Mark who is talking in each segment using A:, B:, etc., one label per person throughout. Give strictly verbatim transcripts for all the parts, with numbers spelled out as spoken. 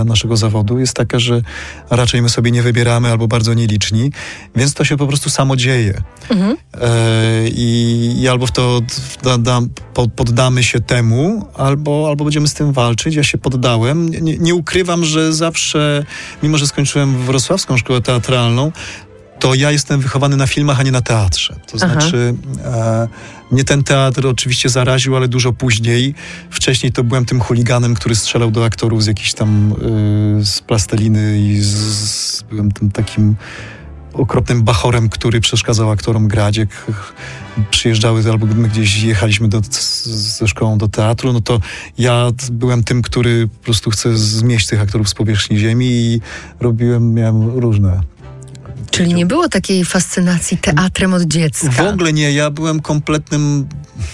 A: naszego zawodu jest taka, że raczej my sobie nie wybieramy albo bardzo nieliczni, więc to się po prostu samo dzieje. Mhm. E, i, I albo w to da, da, poddamy się temu, albo, albo będziemy z tym walczyć. Ja się poddałem. Nie, nie ukrywam, że zawsze, mimo że skończyłem Wrocławską Szkołę Teatralną, to ja jestem wychowany na filmach, a nie na teatrze. To Aha. znaczy, e, mnie ten teatr oczywiście zaraził, ale dużo później. Wcześniej to byłem tym chuliganem, który strzelał do aktorów z jakiejś tam y, z plasteliny i z, z, byłem tym takim okropnym bachorem, który przeszkadzał aktorom grać. Jak przyjeżdżały albo my gdzieś jechaliśmy do, z, ze szkołą do teatru, no to ja byłem tym, który po prostu chce zmieść tych aktorów z powierzchni ziemi i robiłem, miałem różne.
B: Czyli nie było takiej fascynacji teatrem od dziecka?
A: W ogóle nie. Ja byłem kompletnym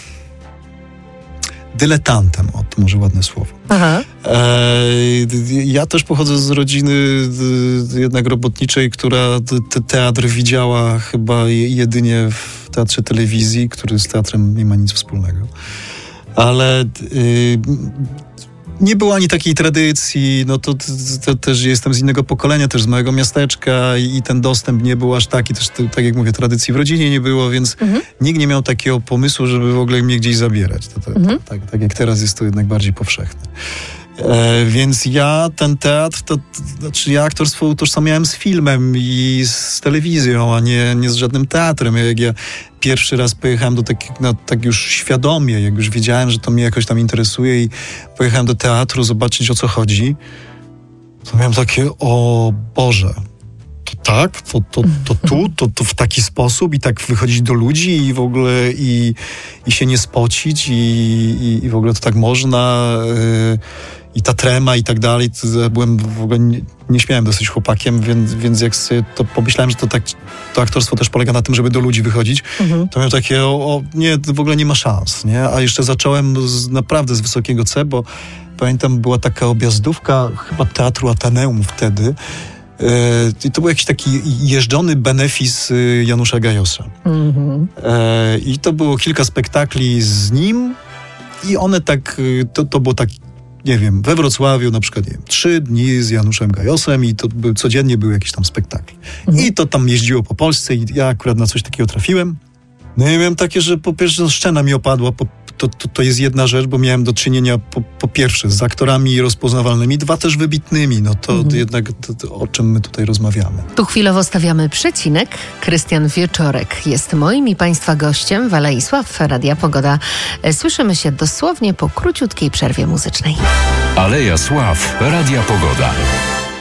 A: dyletantem. O, to może ładne słowo. Aha. E, ja też pochodzę z rodziny jednak robotniczej, która te, teatr widziała chyba jedynie w teatrze telewizji, który z teatrem nie ma nic wspólnego. Ale... Y, nie było ani takiej tradycji, no to, to, to też jestem z innego pokolenia, też z małego miasteczka i, i ten dostęp nie był aż taki, też to, tak jak mówię, tradycji w rodzinie nie było, więc mhm. nikt nie miał takiego pomysłu, żeby w ogóle mnie gdzieś zabierać. To, to, mhm. to, tak, tak jak teraz jest to jednak bardziej powszechne. E, więc ja ten teatr, to, to znaczy ja aktorstwo utożsamiałem z filmem i z telewizją, a nie, nie z żadnym teatrem. Jak ja pierwszy raz pojechałem do takich, no, tak już świadomie, jak już wiedziałem, że to mnie jakoś tam interesuje i pojechałem do teatru zobaczyć, o co chodzi, to miałem takie, o Boże, to tak? To, to, to tu? To, to w taki sposób? I tak wychodzić do ludzi i w ogóle i, i się nie spocić i, i, i w ogóle to tak można... Yy, i ta trema i tak dalej, to byłem w ogóle nie, nie śmiałem dosyć chłopakiem, więc, więc jak sobie to pomyślałem, że to, tak, to aktorstwo też polega na tym, żeby do ludzi wychodzić, mhm. to miałem takie, o, o nie, w ogóle nie ma szans, nie? A jeszcze zacząłem z, naprawdę z wysokiego C, bo pamiętam, była taka objazdówka chyba Teatru Ateneum wtedy, yy, i to był jakiś taki jeżdżony benefis Janusza Gajosa. Mhm. Yy, I to było kilka spektakli z nim i one tak, to, to było tak nie wiem, we Wrocławiu na przykład, nie wiem, trzy dni z Januszem Gajosem i to był, codziennie był jakiś tam spektakl. Mhm. I to tam jeździło po Polsce i ja akurat na coś takiego trafiłem. No i miałem takie, że po pierwsze szczena mi opadła, po, to, to, to jest jedna rzecz, bo miałem do czynienia po, po pierwsze z aktorami rozpoznawalnymi, dwa też wybitnymi, no to mhm. jednak to, to, o czym my tutaj rozmawiamy.
B: Tu chwilowo stawiamy przecinek. Krystian Wieczorek jest moim i Państwa gościem w Alei Sław Radia Pogoda. Słyszymy się dosłownie po króciutkiej przerwie muzycznej.
C: Aleja Sław Radia Pogoda.